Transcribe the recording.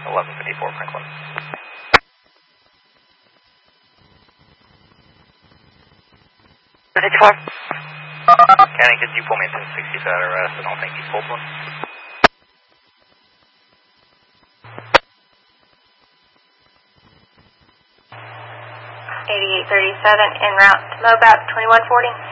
1154 Franklin. County, could you pull me into 60 for that arrest? I don't think he pulled one. 8837 en route to Mobat 2140.